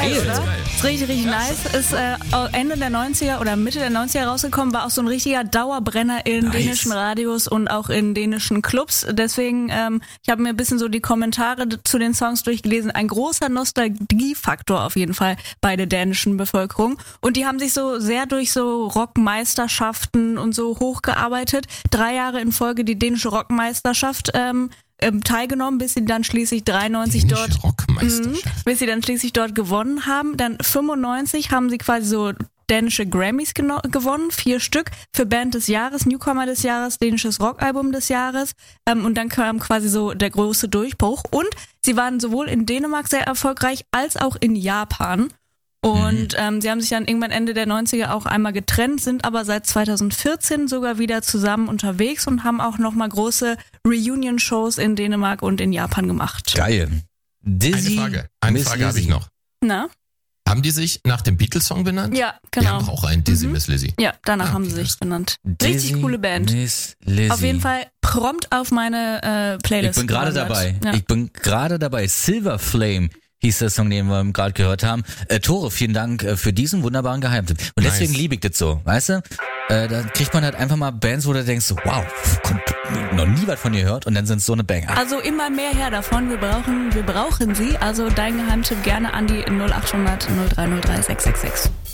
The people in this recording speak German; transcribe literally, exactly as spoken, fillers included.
geil, oder? geil. Ist richtig, richtig nice. Ist äh, Ende der neunziger oder Mitte der neunziger rausgekommen, war auch so ein richtiger Dauerbrenner in Nice. dänischen Radios und auch in dänischen Clubs. Deswegen, ähm, ich habe mir ein bisschen so die Kommentare zu den Songs durchgelesen. Ein großer Nostalgiefaktor auf jeden Fall bei der dänischen Bevölkerung. Und die haben sich so sehr durch so Rockmeisterschaften und so hochgearbeitet. Drei Jahre in Folge die dänische Rockmeisterschaft ähm, ähm, teilgenommen, bis sie dann schließlich dreiundneunzig Dänische dort Rockmeisterschaft. Mhm, bis sie dann schließlich dort gewonnen haben. Dann fünfundneunzig haben sie quasi so dänische Grammys geno- gewonnen, vier Stück für Band des Jahres, Newcomer des Jahres, dänisches Rockalbum des Jahres ähm, und dann kam quasi so der große Durchbruch und sie waren sowohl in Dänemark sehr erfolgreich als auch in Japan. Und mhm. ähm, sie haben sich dann irgendwann Ende der neunziger auch einmal getrennt, sind aber seit zweitausendvierzehn sogar wieder zusammen unterwegs und haben auch nochmal große Reunion-Shows in Dänemark und in Japan gemacht. Geil. Dizzy, Eine Frage, eine Miss Frage habe ich Lizzy. noch. Na? Haben die sich nach dem Beatles-Song benannt? Ja, Die genau. haben doch auch einen Dizzy Mhm. Miss Lizzy. Ja, danach Ah, haben sie okay, sich benannt. Dizzy, Richtig coole Band. Miss Lizzy. Auf jeden Fall prompt auf meine äh, Playlist. Ich bin gerade gewandert. dabei. Ja. Ich bin gerade dabei. Silver Flame hieß der Song, den wir gerade gehört haben. Äh, Tore, vielen Dank äh, für diesen wunderbaren Geheimtipp. Und Nice. deswegen liebe ich das so, weißt du? Äh, da kriegt man halt einfach mal Bands, wo du denkst, so, wow, kommt, noch nie was von ihr gehört und dann sind es so eine Banger. Also immer mehr her davon. Wir brauchen, wir brauchen sie. Also dein Geheimtipp gerne an die null acht hundert null drei null drei sechs sechs sechs.